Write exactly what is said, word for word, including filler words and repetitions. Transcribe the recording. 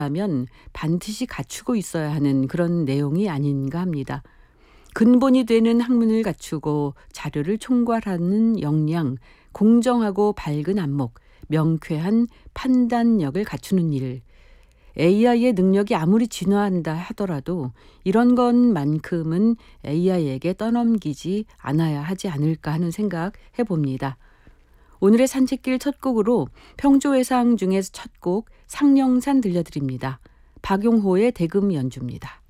하면 반드시 갖추고 있어야 하는 그런 내용이 아닌가 합니다. 근본이 되는 학문을 갖추고 자료를 총괄하는 역량, 공정하고 밝은 안목, 명쾌한 판단력을 갖추는 일. 에이아이의 능력이 아무리 진화한다 하더라도 이런 것만큼은 에이아이에게 떠넘기지 않아야 하지 않을까 하는 생각 해봅니다. 오늘의 산책길 첫 곡으로 평조회상 중에서 첫 곡 상령산 들려드립니다. 박용호의 대금 연주입니다.